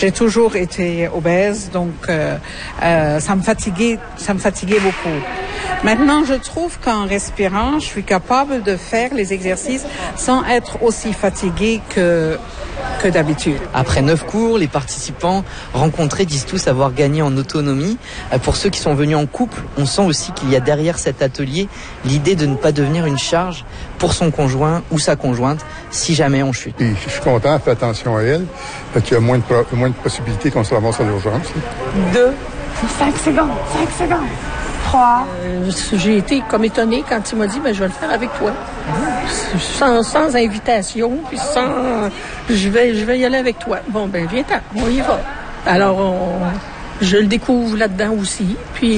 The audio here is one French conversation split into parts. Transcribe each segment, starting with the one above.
J'ai toujours été obèse, donc ça me fatiguait beaucoup. Maintenant, je trouve qu'en respirant, je suis capable de faire les exercices sans être aussi fatiguée que d'habitude. Après 9 cours, les participants rencontrés disent tous avoir gagné en autonomie. Pour ceux qui sont venus en couple, on sent aussi qu'il y a derrière cet atelier l'idée de ne pas devenir une charge pour son conjoint ou sa conjointe si jamais on chute. Et je suis content, fais attention à elle, parce qu'il y a moins de possibilités qu'on se ramasse à l'urgence. 2, 5 secondes, 5 secondes. 3. J'ai été comme étonnée quand il m'a dit, je vais le faire avec toi. Sans invitation, puis je vais y aller avec toi. Bon, viens-t'en, on y va. Alors, je le découvre là-dedans aussi, puis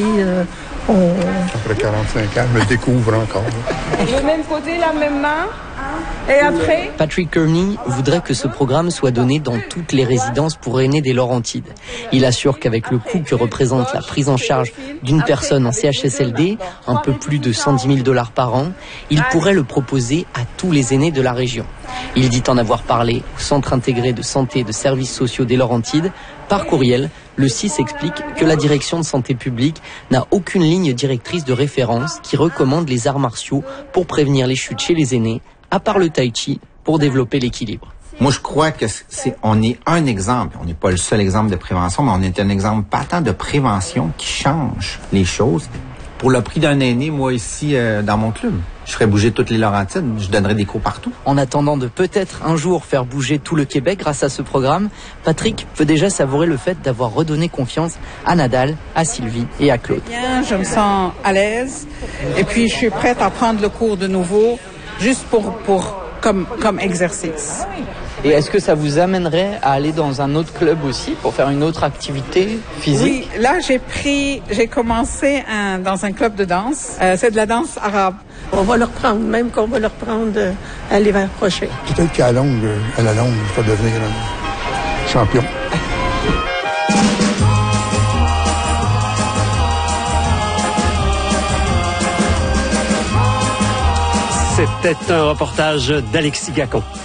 Après 45 ans, je me découvre encore. Le même côté, la même main. Et après? Patrick Kearney voudrait que ce programme soit donné dans toutes les résidences pour aînés des Laurentides. Il assure qu'avec le coût que représente la prise en charge d'une personne en CHSLD, un peu plus de 110 000 $ par an, il pourrait le proposer à tous les aînés de la région. Il dit en avoir parlé au Centre intégré de santé et de services sociaux des Laurentides. Par courriel, le CIS explique que la direction de santé publique n'a aucune ligne directrice de référence qui recommande les arts martiaux pour prévenir les chutes chez les aînés, à part le tai chi, pour développer l'équilibre. Moi, je crois que on est un exemple. On n'est pas le seul exemple de prévention, mais on est un exemple patent de prévention qui change les choses. Pour le prix d'un aîné, moi, ici, dans mon club, je ferais bouger toutes les Laurentides. Je donnerais des cours partout. En attendant de peut-être un jour faire bouger tout le Québec grâce à ce programme, Patrick peut déjà savourer le fait d'avoir redonné confiance à Nadal, à Sylvie et à Claude. Bien, je me sens à l'aise et puis je suis prête à prendre le cours de nouveau, juste comme exercice. Et est-ce que ça vous amènerait à aller dans un autre club aussi pour faire une autre activité physique? Oui, là j'ai commencé dans un club de danse. C'est de la danse arabe. On va le reprendre, même qu'on va le reprendre à l'hiver prochain. Peut-être qu'à la longue, je vais devenir champion. C'était un reportage d'Alexis Gacon.